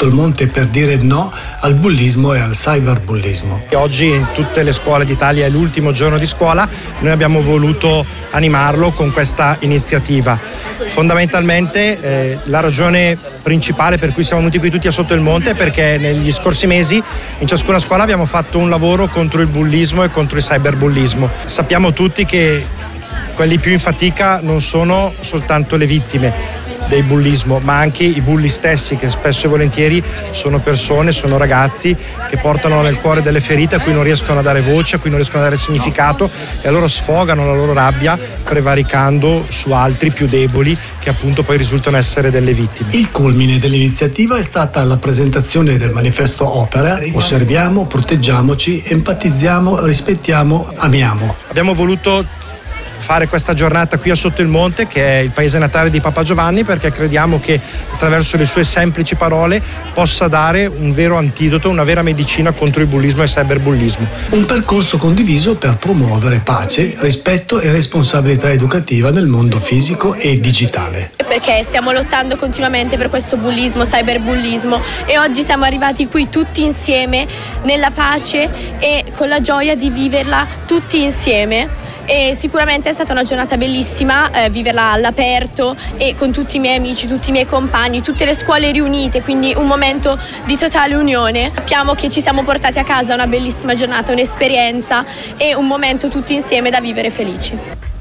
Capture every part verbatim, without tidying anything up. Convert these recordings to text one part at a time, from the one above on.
sotto il monte per dire no al bullismo e al cyberbullismo. Oggi in tutte le scuole d'Italia è l'ultimo giorno di scuola, noi abbiamo voluto animarlo con questa iniziativa. Fondamentalmente eh, la ragione principale per cui siamo venuti qui tutti a Sotto il Monte è perché negli scorsi mesi in ciascuna scuola abbiamo fatto un lavoro contro il bullismo e contro il cyberbullismo. Sappiamo tutti che quelli più in fatica non sono soltanto le vittime del bullismo, ma anche i bulli stessi, che spesso e volentieri sono persone, sono ragazzi che portano nel cuore delle ferite a cui non riescono a dare voce, a cui non riescono a dare significato, e allora sfogano la loro rabbia prevaricando su altri più deboli che appunto poi risultano essere delle vittime. Il culmine dell'iniziativa è stata la presentazione del manifesto Opera: osserviamo, proteggiamoci, empatizziamo, rispettiamo, amiamo. Abbiamo voluto fare questa giornata qui a Sotto il Monte, che è il paese natale di Papa Giovanni, perché crediamo che attraverso le sue semplici parole possa dare un vero antidoto, una vera medicina contro il bullismo e il cyberbullismo. Un percorso condiviso per promuovere pace, rispetto e responsabilità educativa nel mondo fisico e digitale. Perché stiamo lottando continuamente per questo bullismo, cyberbullismo, e oggi siamo arrivati qui tutti insieme nella pace e con la gioia di viverla tutti insieme. E sicuramente è stata una giornata bellissima, eh, viverla all'aperto e con tutti i miei amici, tutti i miei compagni, tutte le scuole riunite, quindi un momento di totale unione. Sappiamo che ci siamo portati a casa una bellissima giornata, un'esperienza e un momento tutti insieme da vivere felici.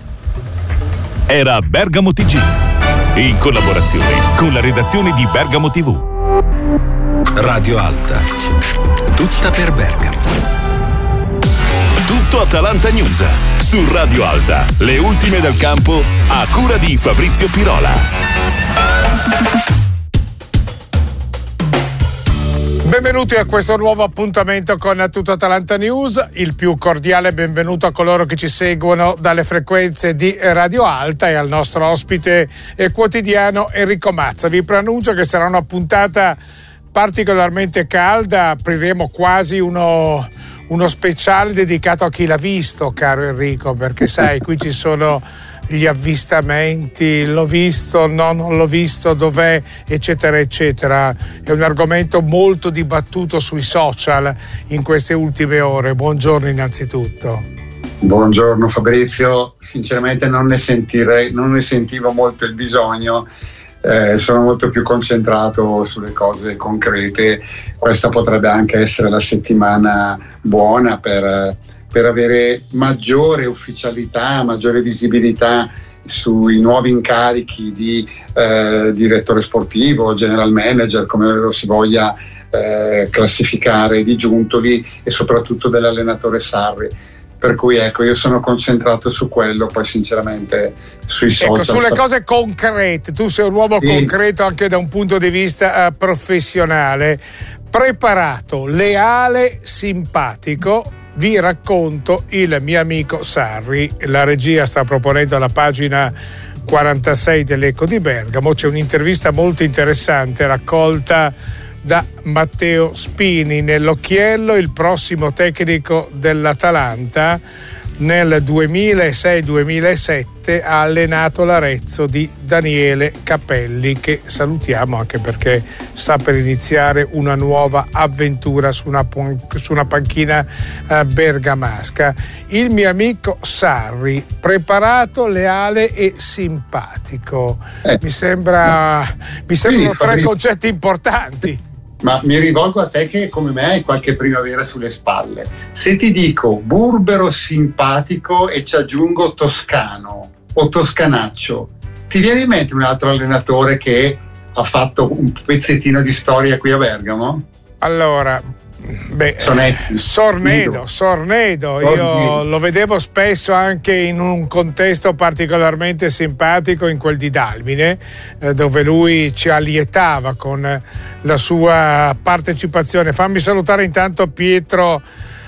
Era Bergamo T G, in collaborazione con la redazione di Bergamo tivù. Radio Alta, tutta per Bergamo. Tutto Atalanta News su Radio Alta, le ultime del campo a cura di Fabrizio Pirola. Benvenuti a questo nuovo appuntamento con Tutto Atalanta News. Il più cordiale benvenuto a coloro che ci seguono dalle frequenze di Radio Alta e al nostro ospite quotidiano Enrico Mazza. Vi preannuncio che sarà una puntata particolarmente calda, apriremo quasi uno uno speciale dedicato a chi l'ha visto, caro Enrico, perché sai, qui ci sono gli avvistamenti, l'ho visto, no, non l'ho visto, dov'è, eccetera, eccetera. È un argomento molto dibattuto sui social in queste ultime ore. Buongiorno innanzitutto. Buongiorno Fabrizio, sinceramente non ne sentirei, non ne sentivo molto il bisogno. Eh, sono molto più concentrato sulle cose concrete. Questa potrebbe anche essere la settimana buona per, per avere maggiore ufficialità, maggiore visibilità sui nuovi incarichi di eh, direttore sportivo, general manager, come lo si voglia eh, classificare, di Giuntoli e soprattutto dell'allenatore Sarri. Per cui ecco, io sono concentrato su quello, poi sinceramente sui social. Ecco, sulle cose concrete, tu sei un uomo sì. concreto anche da un punto di vista uh, professionale, preparato, leale, simpatico. Vi racconto il mio amico Sarri. La regia sta proponendo alla pagina quarantasei dell'Eco di Bergamo, c'è un'intervista molto interessante raccolta da Matteo Spini nell'Occhiello, il prossimo tecnico dell'Atalanta. Nel duemilasei duemilasette ha allenato l'Arezzo di Daniele Capelli, che salutiamo anche perché sta per iniziare una nuova avventura su una, su una panchina eh, bergamasca. Il mio amico Sarri, preparato, leale e simpatico. Eh, mi sembra mi sembrano tre Fabrizio, concetti importanti. Ma mi rivolgo a te che come me hai qualche primavera sulle spalle. Se ti dico burbero, simpatico e ci aggiungo toscano o toscanaccio, ti viene in mente un altro allenatore che ha fatto un pezzettino di storia qui a Bergamo? Allora, beh, Sonetti. Sornedo, Sornedo, io lo vedevo spesso anche in un contesto particolarmente simpatico, in quel di Dalmine, dove lui ci allietava con la sua partecipazione. Fammi salutare intanto Pietro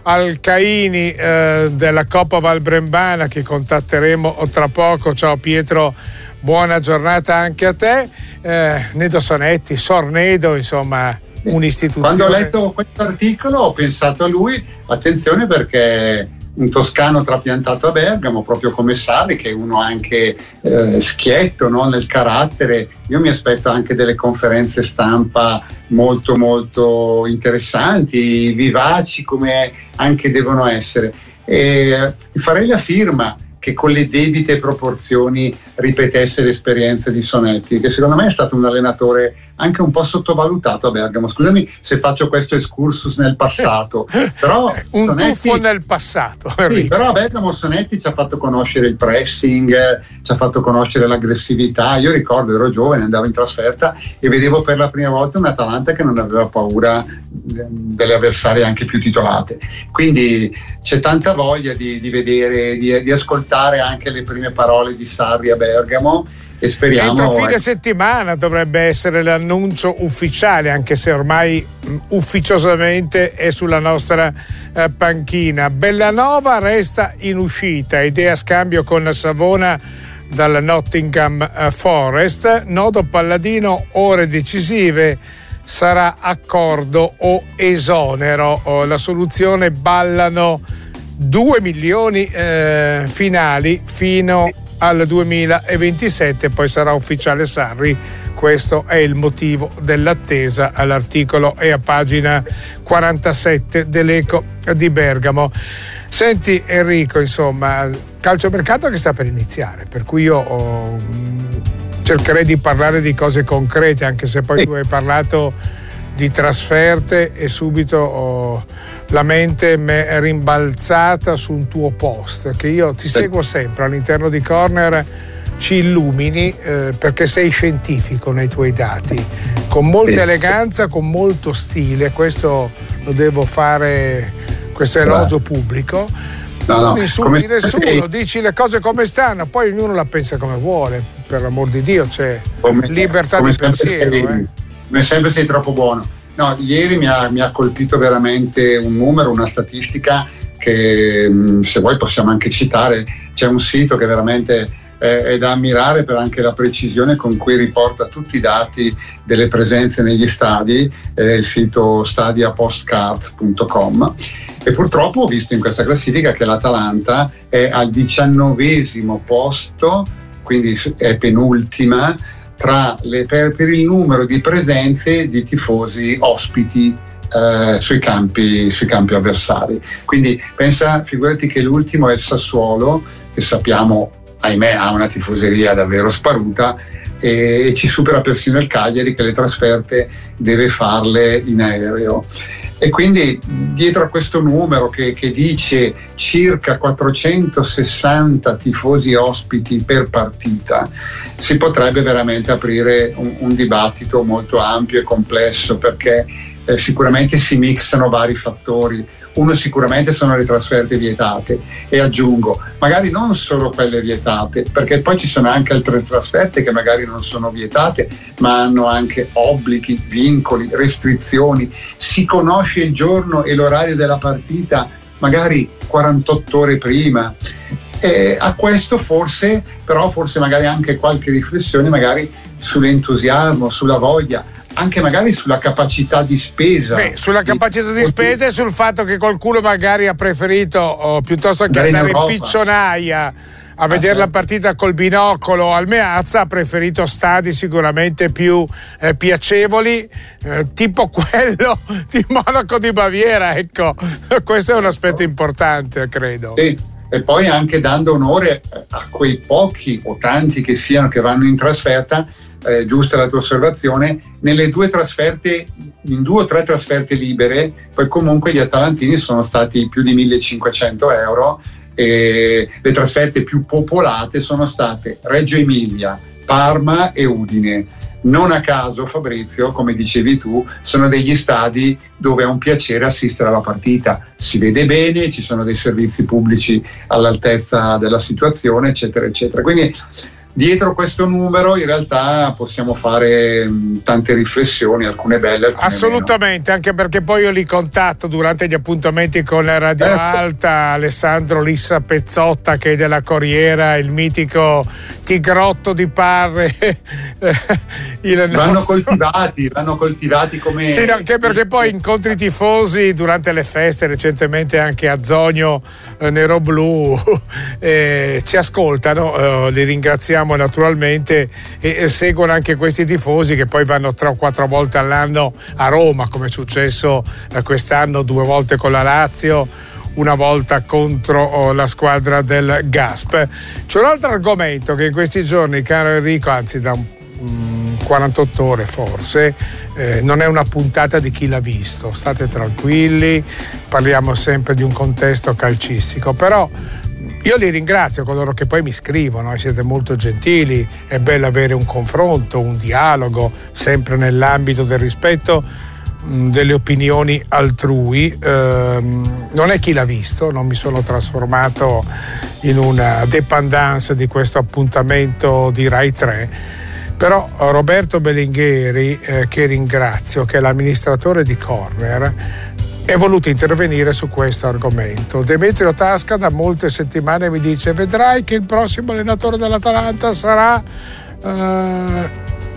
Alcaini eh, della Coppa Valbrembana, che contatteremo tra poco. Ciao Pietro, buona giornata anche a te. eh, Nedo Sonetti, Sornedo, insomma un'istituzione. Quando ho letto questo articolo ho pensato a lui, attenzione perché un toscano trapiantato a Bergamo, proprio come Sarri, che è uno anche eh, schietto, no, nel carattere. Io mi aspetto anche delle conferenze stampa molto molto interessanti, vivaci come anche devono essere. E farei la firma che con le debite proporzioni ripetesse l'esperienza di Sonetti, che secondo me è stato un allenatore anche un po' sottovalutato a Bergamo. Scusami se faccio questo excursus nel passato, però un Sonetti, tuffo nel passato. Sì, però a Bergamo Sonetti ci ha fatto conoscere il pressing, ci ha fatto conoscere l'aggressività. Io ricordo, ero giovane, andavo in trasferta e vedevo per la prima volta un Atalanta che non aveva paura delle avversarie anche più titolate. Quindi c'è tanta voglia di, di vedere, di, di ascoltare anche le prime parole di Sarri a Bergamo, e speriamo. Entro fine eh. settimana dovrebbe essere l'annuncio ufficiale, anche se ormai mh, ufficiosamente è sulla nostra eh, panchina. Bellanova resta in uscita, idea scambio con Savona dal Nottingham eh, Forest. Nodo Palladino, ore decisive, sarà accordo o esonero. O la soluzione ballano due milioni eh, finali fino al duemilaventisette, poi sarà ufficiale Sarri. Questo è il motivo dell'attesa. All'articolo è a pagina quarantasette dell'Eco di Bergamo. Senti Enrico, insomma, calciomercato che sta per iniziare, per cui io oh, cercherei di parlare di cose concrete, anche se poi tu hai parlato di trasferte e subito oh, la mente mi è rimbalzata su un tuo post, che io ti seguo sempre all'interno di Corner, ci illumini eh, perché sei scientifico nei tuoi dati, con molta eleganza, con molto stile. Questo lo devo fare, questo elogio pubblico. No, non no, insulti come... nessuno, dici le cose come stanno, poi ognuno la pensa come vuole, per l'amor di Dio, c'è come, libertà come di pensiero. Sei, eh. Come sempre sei troppo buono. No, ieri mi ha, mi ha colpito veramente un numero, una statistica che, se vuoi, possiamo anche citare. C'è un sito che veramente è, è da ammirare per anche la precisione con cui riporta tutti i dati delle presenze negli stadi, è il sito stadia postcards punto com. E purtroppo ho visto in questa classifica che l'Atalanta è al diciannovesimo posto, quindi è penultima, tra le, per, per il numero di presenze di tifosi ospiti eh, sui campi, sui campi avversari. Quindi pensa, figurati che l'ultimo è il Sassuolo, che sappiamo, ahimè, ha una tifoseria davvero sparuta, e, e ci supera persino il Cagliari, che le trasferte deve farle in aereo. E quindi dietro a questo numero che, che dice circa quattrocentosessanta tifosi ospiti per partita, si potrebbe veramente aprire un, un dibattito molto ampio e complesso, perché eh, sicuramente si mixano vari fattori. Uno sicuramente sono le trasferte vietate, e aggiungo magari non solo quelle vietate, perché poi ci sono anche altre trasferte che magari non sono vietate ma hanno anche obblighi, vincoli, restrizioni. Si conosce il giorno e l'orario della partita magari quarantotto ore prima. E a questo forse, però forse magari anche qualche riflessione magari sull'entusiasmo, sulla voglia, anche magari sulla capacità di spesa. Beh, sulla capacità di spesa e sul fatto che qualcuno magari ha preferito oh, piuttosto che andare in, in piccionaia a vedere ah, la partita col binocolo al Meazza, ha preferito stadi sicuramente più eh, piacevoli, eh, tipo quello di Monaco di Baviera, ecco. Questo è un aspetto importante, credo. Sì. E poi anche dando onore a quei pochi o tanti che siano che vanno in trasferta. Eh, giusta la tua osservazione, nelle due trasferte, in due o tre trasferte libere, poi comunque gli atalantini sono stati più di millecinquecento euro, e le trasferte più popolate sono state Reggio Emilia, Parma e Udine. Non a caso, Fabrizio, come dicevi tu, sono degli stadi dove è un piacere assistere alla partita, si vede bene, ci sono dei servizi pubblici all'altezza della situazione, eccetera eccetera. Quindi dietro questo numero in realtà possiamo fare mh, tante riflessioni, alcune belle, alcune assolutamente, meno. Anche perché poi io li contatto durante gli appuntamenti con la Radio Ecco. Alta, Alessandro Lissa Pezzotta, che è della Corriera, il mitico Tigrotto di Parre. il vanno nostro... coltivati, vanno coltivati come... Sì, anche perché poi incontri i tifosi durante le feste, recentemente anche a Zogno, eh, Nero Blu, eh, ci ascoltano, eh, li ringraziamo naturalmente, e, e seguono anche questi tifosi che poi vanno tre o quattro volte all'anno a Roma, come è successo eh, quest'anno due volte con la Lazio, una volta contro oh, la squadra del Gasp. C'è un altro argomento che in questi giorni, caro Enrico, anzi da um, quarantotto ore forse, eh, non è una puntata di Chi l'ha visto, state tranquilli, parliamo sempre di un contesto calcistico, però io li ringrazio coloro che poi mi scrivono, eh, siete molto gentili, è bello avere un confronto, un dialogo, sempre nell'ambito del rispetto mh, delle opinioni altrui. Ehm, non è Chi l'ha visto, non mi sono trasformato in una dépendance di questo appuntamento di Rai tre, però Roberto Belingheri, eh, che ringrazio, che è l'amministratore di Corner, è voluto intervenire su questo argomento. Demetrio Tasca da molte settimane mi dice: vedrai che il prossimo allenatore dell'Atalanta sarà uh,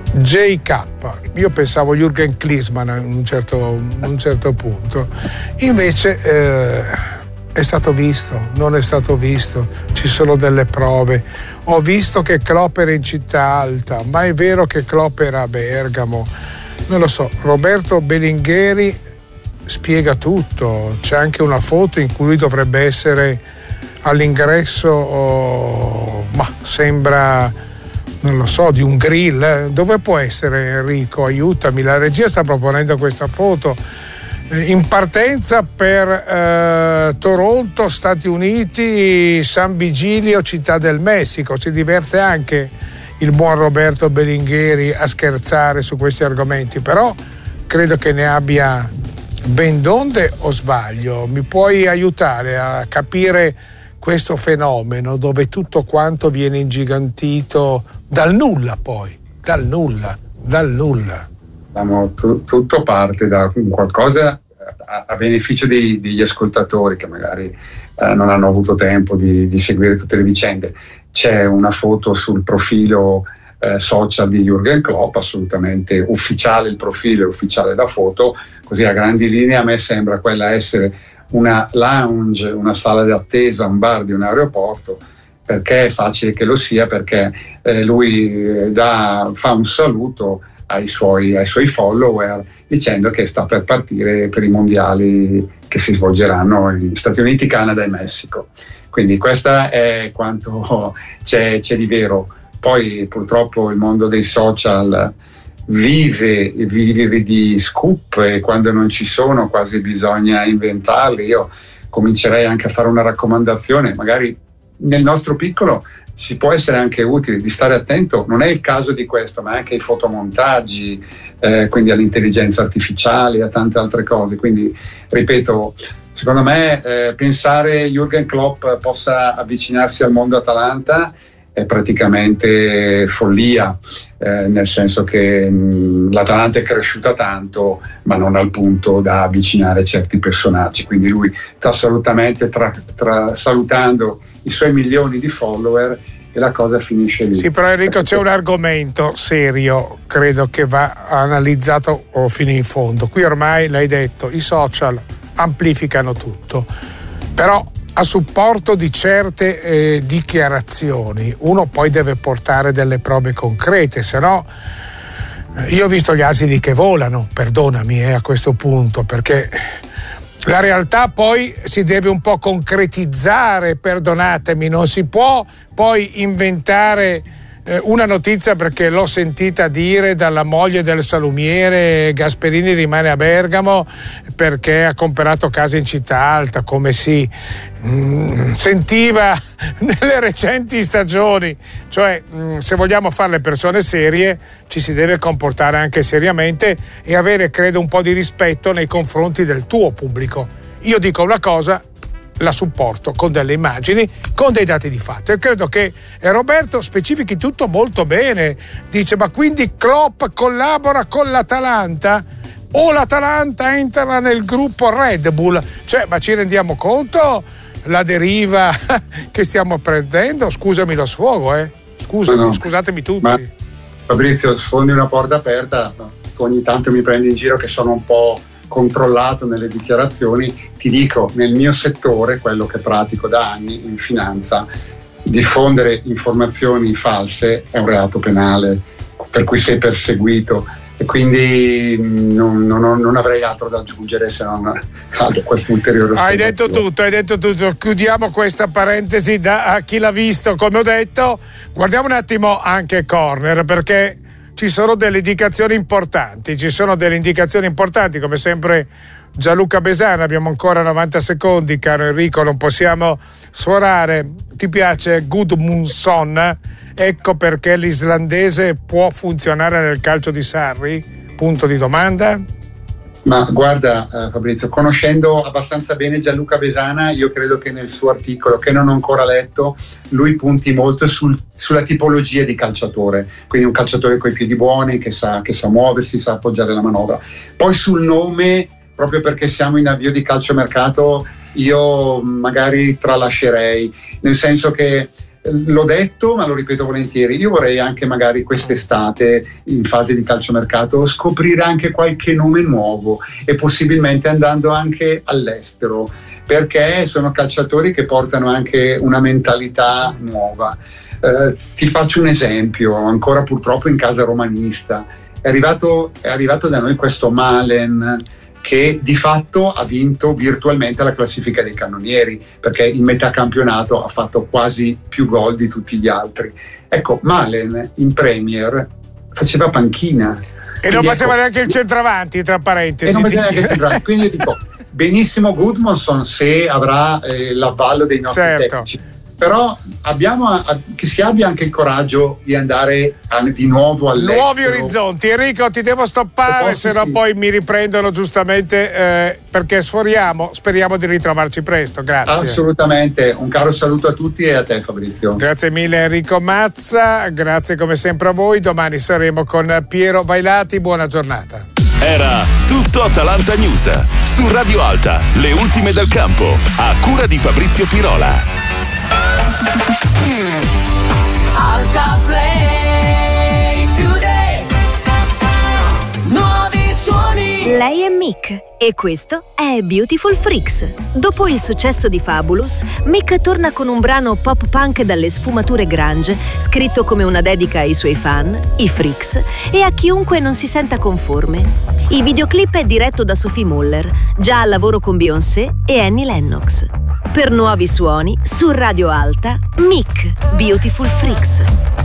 J K. Io pensavo Jürgen Klinsmann a un certo, un certo punto, invece eh, è stato visto, non è stato visto, ci sono delle prove. Ho visto che Klopp era in città alta, ma è vero che Klopp era a Bergamo? Non lo so. Roberto Belingheri spiega tutto, c'è anche una foto in cui lui dovrebbe essere all'ingresso, oh, ma sembra, non lo so, di un grill. Eh? Dove può essere, Enrico? Aiutami, la regia sta proponendo questa foto. Eh, in partenza per eh, Toronto, Stati Uniti, San Vigilio, Città del Messico. Si diverte anche il buon Roberto Belingheri a scherzare su questi argomenti, però credo che ne abbia ben donde, o sbaglio? Mi puoi aiutare a capire questo fenomeno dove tutto quanto viene ingigantito dal nulla, poi dal nulla, dal nulla. Diciamo, t- tutto parte da qualcosa a, a beneficio dei, degli ascoltatori che magari eh, non hanno avuto tempo di, di seguire tutte le vicende. C'è una foto sul profilo Eh, social di Jürgen Klopp, assolutamente ufficiale il profilo, è ufficiale la foto, così a grandi linee a me sembra quella essere una lounge, una sala di attesa, un bar di un aeroporto, perché è facile che lo sia, perché eh, lui eh, dà, fa un saluto ai suoi, ai suoi follower dicendo che sta per partire per i mondiali che si svolgeranno in Stati Uniti, Canada e Messico. Quindi questa è quanto c'è, c'è di vero. Poi purtroppo il mondo dei social vive, vive di scoop, e quando non ci sono quasi bisogna inventarli. Io comincerei anche a fare una raccomandazione, magari nel nostro piccolo si può essere anche utile di stare attento, non è il caso di questo, ma anche ai fotomontaggi, eh, quindi all'intelligenza artificiale, a tante altre cose. Quindi ripeto, secondo me eh, pensare Jürgen Klopp possa avvicinarsi al mondo Atalanta è praticamente follia, eh, nel senso che mh, l'Atalanta è cresciuta tanto, ma non al punto da avvicinare certi personaggi. Quindi lui sta assolutamente tra, tra, salutando i suoi milioni di follower, e la cosa finisce lì. Sì, però Enrico, c'è un argomento serio, credo che va analizzato o fino in fondo. Qui ormai l'hai detto, i social amplificano tutto, però a supporto di certe eh, dichiarazioni uno poi deve portare delle prove concrete, se no io ho visto gli asini che volano, perdonami eh, a questo punto, perché la realtà poi si deve un po' concretizzare, perdonatemi, non si può poi inventare eh, una notizia perché l'ho sentita dire dalla moglie del salumiere: Gasperini rimane a Bergamo perché ha comprato casa in città alta, come si mh, sentiva nelle recenti stagioni. Cioè, mh, se vogliamo fare le persone serie, ci si deve comportare anche seriamente e avere, credo, un po' di rispetto nei confronti del tuo pubblico. Io dico una cosa la supporto con delle immagini, con dei dati di fatto. E credo che Roberto specifichi tutto molto bene. Dice: ma quindi Klopp collabora con l'Atalanta? O l'Atalanta entra nel gruppo Red Bull? Cioè, ma ci rendiamo conto la deriva che stiamo prendendo? Scusami lo sfogo, eh. Scusami, no, no. Scusatemi tutti. Ma, Fabrizio, sfondi una porta aperta. Tu ogni tanto mi prendi in giro che sono un po' controllato nelle dichiarazioni. Ti dico, nel mio settore, quello che pratico da anni in finanza, diffondere informazioni false è un reato penale per cui sei perseguito, e quindi non, non, non avrei altro da aggiungere se non altro questo ulteriore. Hai detto tutto, hai detto tutto. Chiudiamo questa parentesi da a chi l'ha visto, come ho detto. Guardiamo un attimo anche Corner, perché ci sono delle indicazioni importanti, ci sono delle indicazioni importanti, come sempre Gianluca Besana. Abbiamo ancora novanta secondi, caro Enrico, non possiamo sforare. Ti piace Gudmundsson? Ecco perché l'islandese può funzionare nel calcio di Sarri? Punto di domanda. Ma guarda, eh, Fabrizio, conoscendo abbastanza bene Gianluca Besana, io credo che nel suo articolo, che non ho ancora letto, lui punti molto sul, sulla tipologia di calciatore, quindi un calciatore coi piedi buoni, che sa, che sa muoversi, sa appoggiare la manovra. Poi sul nome, proprio perché siamo in avvio di calciomercato, io magari tralascerei, nel senso che l'ho detto, ma lo ripeto volentieri, io vorrei anche magari quest'estate, in fase di calciomercato, scoprire anche qualche nome nuovo, e possibilmente andando anche all'estero, perché sono calciatori che portano anche una mentalità nuova. Eh, ti faccio un esempio, ancora purtroppo in casa romanista, è arrivato, è arrivato da noi questo Malen, che di fatto ha vinto virtualmente la classifica dei cannonieri, perché in metà campionato ha fatto quasi più gol di tutti gli altri. Ecco, Malen in Premier faceva panchina. E non faceva ecco, neanche il centravanti, tra parentesi. E non faceva neanche il centravanti. Quindi io dico, benissimo Gudmundsson se avrà eh, l'avvallo dei nostri certo. tecnici. Però abbiamo a, a, che si abbia anche il coraggio di andare a, di nuovo all'estero. Nuovi orizzonti. Enrico, ti devo stoppare, se no sì. Poi mi riprendono giustamente eh, perché sforiamo. Speriamo di ritrovarci presto. Grazie. Assolutamente. Un caro saluto a tutti e a te, Fabrizio. Grazie mille Enrico Mazza, grazie come sempre a voi. Domani saremo con Piero Vailati. Buona giornata. Era tutto Atalanta News su Radio Alta, le ultime del campo, a cura di Fabrizio Pirola. Alta Play Today. Nuovi suoni. Lei è Mick e questo è Beautiful Freaks. Dopo il successo di Fabulous, Mick torna con un brano pop punk dalle sfumature grunge, scritto come una dedica ai suoi fan, i Freaks, e a chiunque non si senta conforme. Il videoclip è diretto da Sophie Muller, già al lavoro con Beyoncé e Annie Lennox. Per nuovi suoni, su Radio Alta, Mick, Beautiful Freaks.